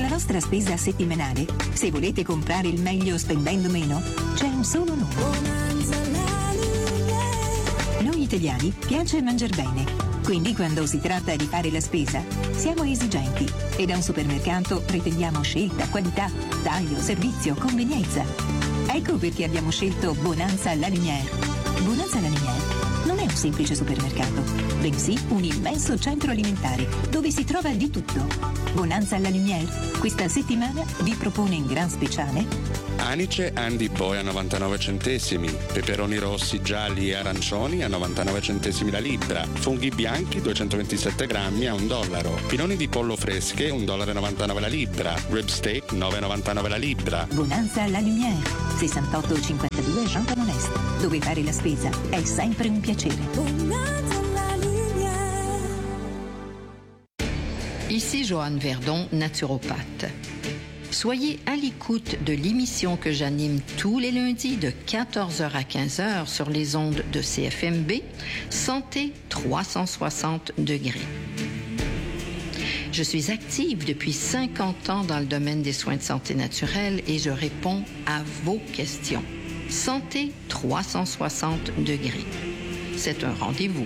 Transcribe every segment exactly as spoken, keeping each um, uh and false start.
nostra spesa settimanale, se volete comprare il meglio spendendo meno, c'è un solo nome. Noi italiani piace mangiar bene, quindi quando si tratta di fare la spesa siamo esigenti e da un supermercato pretendiamo scelta, qualità, taglio, servizio, convenienza. Ecco perché abbiamo scelto Bonanza La Lumière. Bonanza La Lumière non è un semplice supermercato, bensì un immenso centro alimentare dove si trova di tutto. Bonanza La Lumière questa settimana vi propone in gran speciale anice Andy Boy a novantanove centesimi, peperoni rossi, gialli e arancioni a novantanove centesimi la libra, funghi bianchi duecentoventisette grammi a un dollaro, pinoni di pollo fresche un dollaro e novantanove la libra, rib steak nove e novantanove la libra. Bonanza La Lumière, sessantotto cinquantadue Jean Talon Est, dove fare la spesa è sempre un piacere. Bonanza La Lumière. Ici Joanne Verdon, naturopathe. Soyez à l'écoute de l'émission que j'anime tous les lundis de quatorze heures à quinze heures sur les ondes de C F M B, Santé trois cent soixante degrés. Je suis active depuis cinquante ans dans le domaine des soins de santé naturelle et je réponds à vos questions. Santé trois cent soixante degrés. C'est un rendez-vous.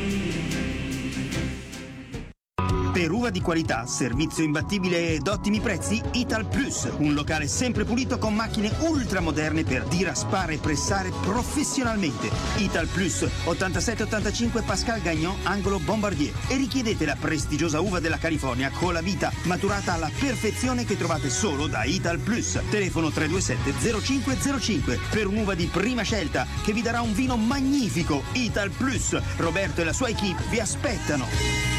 Per uva di qualità, servizio imbattibile ed ottimi prezzi, Ital Plus, un locale sempre pulito con macchine ultramoderne per diraspare e pressare professionalmente. Ital Plus, ottantasette ottantacinque Pascal Gagnon, angolo Bombardier. E richiedete la prestigiosa uva della California Colavita, maturata alla perfezione che trovate solo da Ital Plus. Telefono tre due sette zero cinque zero cinque per un'uva di prima scelta che vi darà un vino magnifico. Ital Plus, Roberto e la sua equipe vi aspettano.